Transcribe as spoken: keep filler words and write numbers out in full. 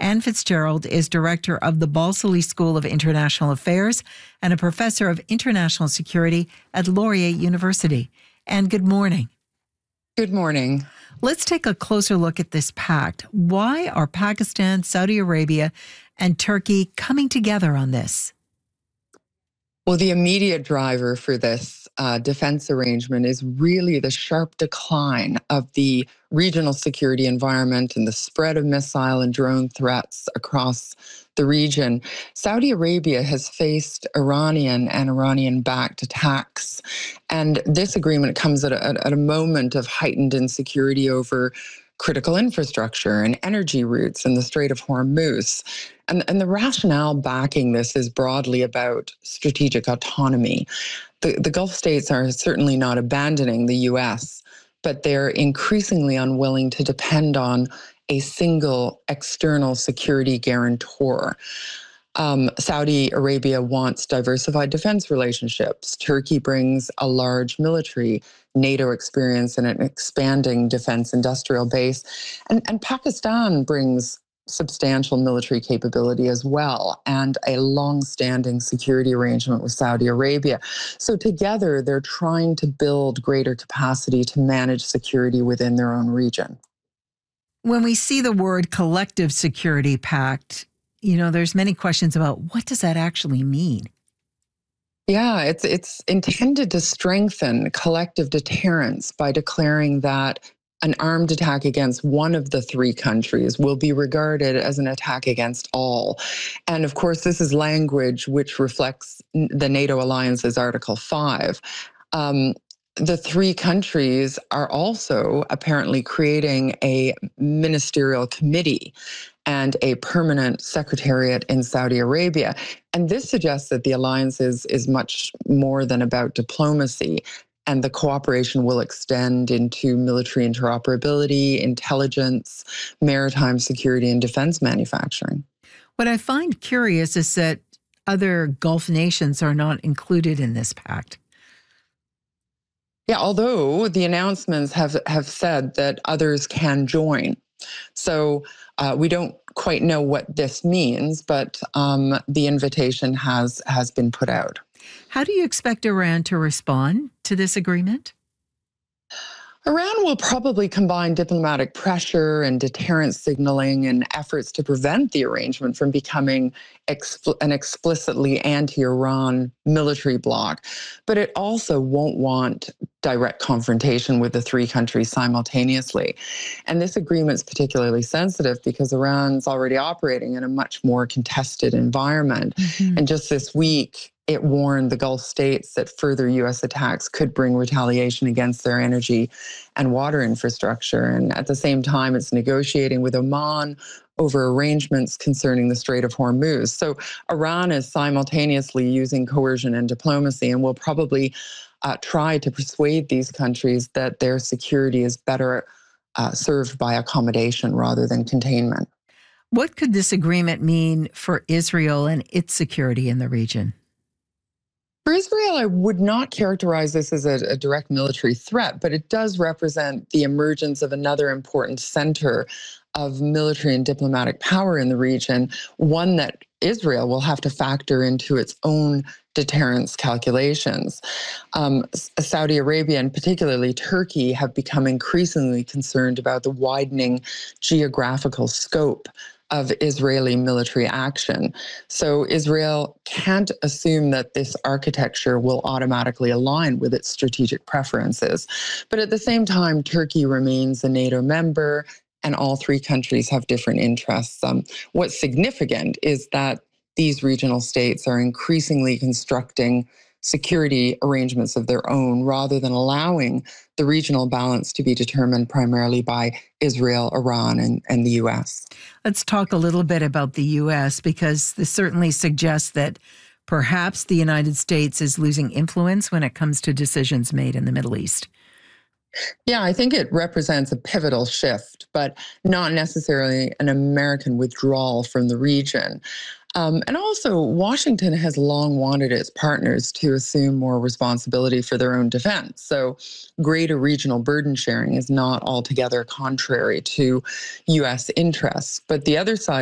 Anne Fitzgerald is director of the Balsillie School of International Affairs and a professor of international security at Laurier University. Anne, good morning. Good morning. Let's take a closer look at this pact. Why are Pakistan, Saudi Arabia, and Turkey coming together on this? Well, the immediate driver for this uh, defense arrangement is really the sharp decline of the regional security environment and the spread of missile and drone threats across the region. Saudi Arabia has faced Iranian and Iranian-backed attacks, and this agreement comes at a, at a moment of heightened insecurity over critical infrastructure and energy routes in the Strait of Hormuz. And, and the rationale backing this is broadly about strategic autonomy. The, the Gulf states are certainly not abandoning the U S, but they're increasingly unwilling to depend on a single external security guarantor. Um, Saudi Arabia wants diversified defense relationships. Turkey brings a large military, NATO experience, and an expanding defense industrial base. And, and Pakistan brings substantial military capability as well, and a long-standing security arrangement with Saudi Arabia. So together, they're trying to build greater capacity to manage security within their own region. When we see the word collective security pact, you know, there's many questions about what does that actually mean? Yeah, it's it's intended to strengthen collective deterrence by declaring that an armed attack against one of the three countries will be regarded as an attack against all. And of course, this is language which reflects the NATO alliance's Article five. Um, The three countries are also apparently creating a ministerial committee and a permanent secretariat in Saudi Arabia. And this suggests that the alliance is, is much more than about diplomacy, and the cooperation will extend into military interoperability, intelligence, maritime security, and defense manufacturing. What I find curious is that other Gulf nations are not included in this pact. Yeah, although the announcements have, have said that others can join. So uh, we don't quite know what this means, but um, the invitation has, has been put out. How do you expect Iran to respond to this agreement? Iran will probably combine diplomatic pressure and deterrence signaling and efforts to prevent the arrangement from becoming expl- an explicitly anti-Iran military bloc. But it also won't want direct confrontation with the three countries simultaneously. And this agreement is particularly sensitive because Iran's already operating in a much more contested environment. Mm-hmm. And just this week, it warned the Gulf states that further U S attacks could bring retaliation against their energy and water infrastructure. And at the same time, it's negotiating with Oman over arrangements concerning the Strait of Hormuz. So Iran is simultaneously using coercion and diplomacy and will probably uh, try to persuade these countries that their security is better uh, served by accommodation rather than containment. What could this agreement mean for Israel and its security in the region? For Israel, I would not characterize this as a, a direct military threat, but it does represent the emergence of another important center of military and diplomatic power in the region, one that Israel will have to factor into its own deterrence calculations. Um, Saudi Arabia and particularly Turkey have become increasingly concerned about the widening geographical scope of Israeli military action. So Israel can't assume that this architecture will automatically align with its strategic preferences. But at the same time, Turkey remains a NATO member, and all three countries have different interests. Um, what's significant is that these regional states are increasingly constructing security arrangements of their own rather than allowing the regional balance to be determined primarily by Israel, Iran, and, and the U S. Let's talk a little bit about the U S, because this certainly suggests that perhaps the United States is losing influence when it comes to decisions made in the Middle East. Yeah, I think it represents a pivotal shift, but not necessarily an American withdrawal from the region. Um, and also, Washington has long wanted its partners to assume more responsibility for their own defense. So greater regional burden sharing is not altogether contrary to U S interests. But the other side